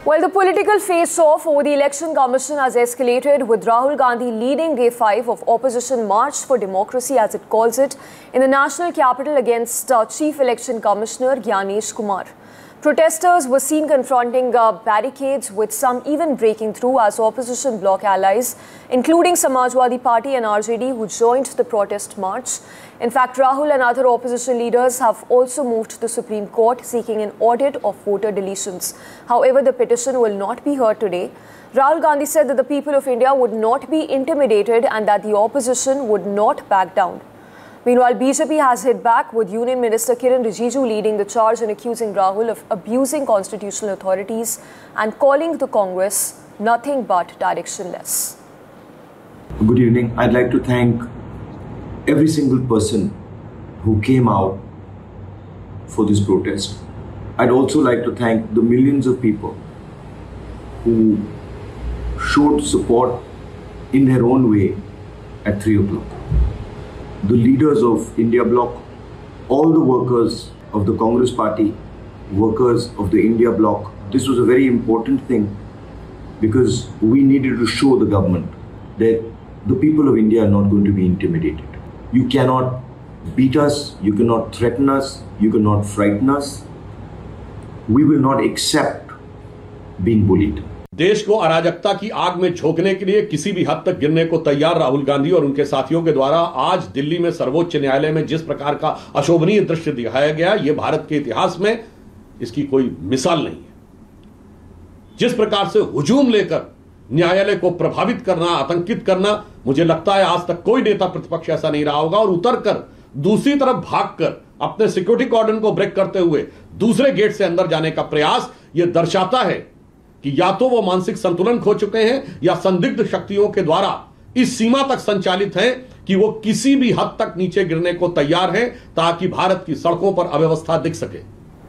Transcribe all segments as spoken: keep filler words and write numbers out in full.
Well, the political face-off over the Election Commission has escalated, with Rahul Gandhi leading Day five of Opposition March for Democracy, as it calls it, in the national capital against uh, Chief Election Commissioner Gyanesh Kumar. Protesters were seen confronting uh, barricades, with some even breaking through as opposition bloc allies, including Samajwadi Party and R J D, who joined the protest march. In fact, Rahul and other opposition leaders have also moved to the Supreme Court seeking an audit of voter deletions. However, the petition will not be heard today. Rahul Gandhi said that the people of India would not be intimidated and that the opposition would not back down. Meanwhile, B J P has hit back, with Union Minister Kiran Rijiju leading the charge and accusing Rahul of abusing constitutional authorities and calling the Congress nothing but directionless. Good evening. I'd like to thank every single person who came out for this protest. I'd also like to thank the millions of people who showed support in their own way at three o'clock. The leaders of India Bloc, all the workers of the Congress Party, workers of the India Bloc. This was a very important thing because we needed to show the government that the people of India are not going to be intimidated. You cannot beat us, you cannot threaten us, you cannot frighten us. We will not accept being bullied. देश को अराजकता की आग में झोंकने के लिए किसी भी हद तक गिरने को तैयार राहुल गांधी और उनके साथियों के द्वारा आज दिल्ली में सर्वोच्च न्यायालय में जिस प्रकार का अशोभनीय दृश्य दिखाया गया, यह भारत के इतिहास में इसकी कोई मिसाल नहीं है। जिस प्रकार से हुजूम लेकर न्यायालय को प्रभावित करना, आतंकित करना, मुझे लगता है आज तक कोई नेता प्रतिपक्ष ऐसा नहीं रहा होगा। और उतरकर दूसरी तरफ भागकर अपने सिक्योरिटी कॉर्डन को ब्रेक करते हुए दूसरे गेट से अंदर जाने का प्रयास यह दर्शाता है कि या तो वो मानसिक संतुलन खो चुके हैं या संदिग्ध शक्तियों के द्वारा इस सीमा तक संचालित हैं कि वो किसी भी हद तक नीचे गिरने को तैयार हैं ताकि भारत की सड़कों पर अव्यवस्था दिख सके।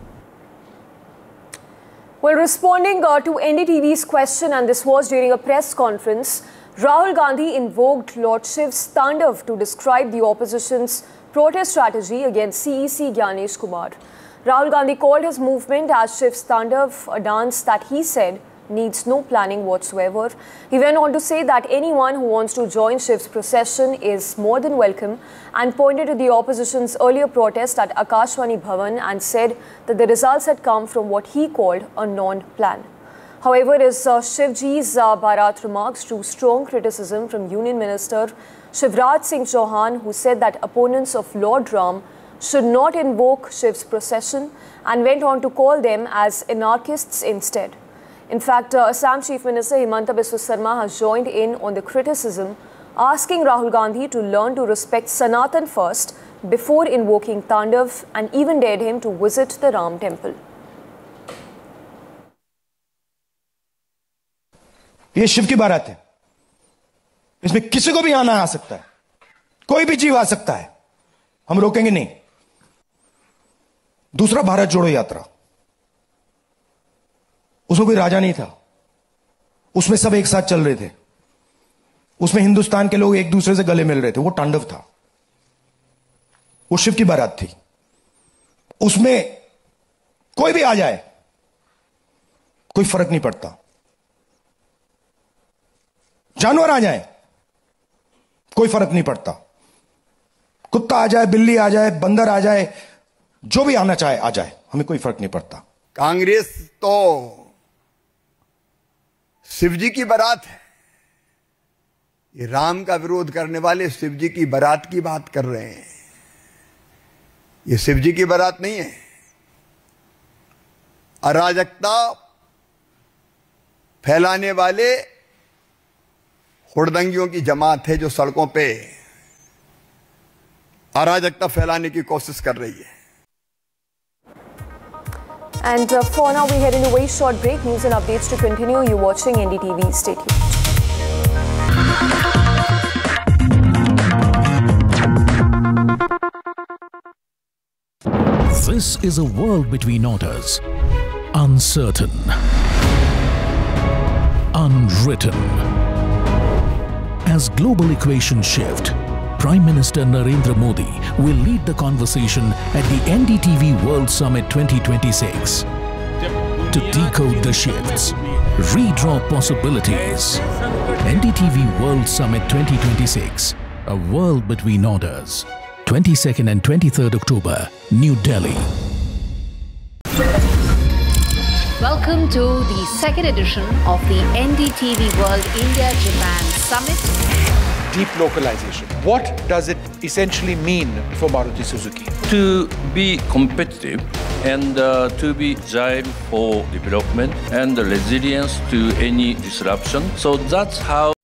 Well, responding uh, to N D T V's question, and this was during a press conference, Rahul Gandhi invoked Lord Shiv's Tandav to describe the opposition's protest strategy against C E C Gyanesh Kumar. Rahul Gandhi called his movement as Shiv's Tandav, a dance that he said needs no planning whatsoever. He went on to say that anyone who wants to join Shiv's procession is more than welcome, and pointed to the opposition's earlier protest at Akashvani Bhavan and said that the results had come from what he called a non-plan. However, his uh, Shivji's uh, Bharat remarks drew strong criticism from Union Minister Shivraj Singh Chauhan, who said that opponents of Lord Ram should not invoke Shiv's procession and went on to call them as anarchists instead. In fact, uh, Assam Chief Minister Himanta Biswa Sarma has joined in on the criticism, asking Rahul Gandhi to learn to respect Sanatan first before invoking Tandav, and even dared him to visit the Ram temple. ये शिव की बारात है, इसमें किसी को भी आना आ सकता है, कोई भी जीव आ सकता है, हम रोकेंगे नहीं। दूसरा, भारत जोड़ो यात्रा, उसमें कोई राजा नहीं था, उसमें सब एक साथ चल रहे थे, उसमें हिंदुस्तान के लोग एक दूसरे से गले मिल रहे थे, वो तांडव था, वो शिव की बारात थी। उसमें कोई भी आ जाए, कोई फर्क नहीं पड़ता, जानवर आ जाए, कोई फर्क नहीं पड़ता, कुत्ता आ जाए, बिल्ली आ जाए, बंदर आ जाए, जो भी आना चाहे आ जाए, हमें कोई फर्क नहीं पड़ता। कांग्रेस तो शिवजी की बारात है, ये राम का विरोध करने वाले शिवजी की बारात की बात कर रहे हैं। ये शिवजी की बारात नहीं है। अराजकता फैलाने वाले हुड़दंगियों की जमात है जो सड़कों पे अराजकता फैलाने की कोशिश कर रही है। And uh, for now, we head into a very short break. News and updates to continue. You're watching N D T V. Stay tuned. This is a world between orders, uncertain, unwritten. As global equations shift, Prime Minister Narendra Modi will lead the conversation at the N D T V World Summit twenty twenty-six. to decode the shifts, redraw possibilities. N D T V World Summit twenty twenty-six, a world between orders. twenty-second and twenty-third October, New Delhi. Welcome to the second edition of the N D T V World India-Japan Summit. Deep localization. What does it essentially mean for Maruti Suzuki? To be competitive and uh, to be agile for development and resilience to any disruption. So that's how